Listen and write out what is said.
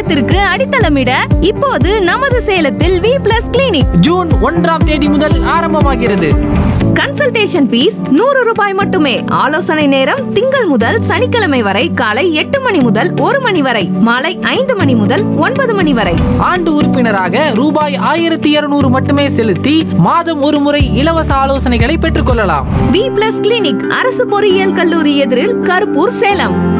முன்னேற்றத்திற்கு அடித்தளமிட இப்போது நமது சேலத்தில் வி பிளஸ் கிளினிக் ஜூன் 1ஆம் தேதி முதல் ஆரம்பமாகிறது. கன்சல்டேஷன் ஃபீஸ் 100 ரூபாய் மட்டுமே. ஆலோசனை நேரம் திங்கள் முதல் சனிக்கிழமை வரை காலை 8 மணி முதல் 1 மணி வரை, மாலை 5 மணி முதல் 9 மணி வரை. ஆண்டு உறுப்பினராக ரூபாய் 1200 மட்டுமே செலுத்தி மாதம் ஒரு முறை இலவச ஆலோசனைகளை பெற்றுக் கொள்ளலாம். வி பிளஸ் கிளினிக், அரசு பொறியியல் கல்லூரி எதிரில், கருப்பூர், சேலம்.